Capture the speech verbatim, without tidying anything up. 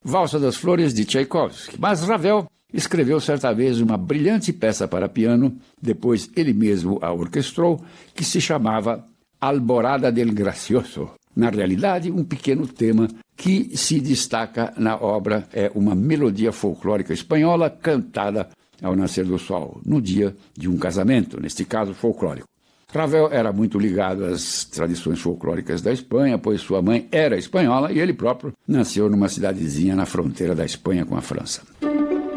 Valsa das Flores, de Tchaikovsky. Mas Ravel escreveu certa vez uma brilhante peça para piano, depois ele mesmo a orquestrou, que se chamava Alborada del Gracioso. Na realidade, um pequeno tema que se destaca na obra é uma melodia folclórica espanhola cantada ao nascer do sol, no dia de um casamento, neste caso folclórico. Ravel era muito ligado às tradições folclóricas da Espanha, pois sua mãe era espanhola e ele próprio nasceu numa cidadezinha na fronteira da Espanha com a França.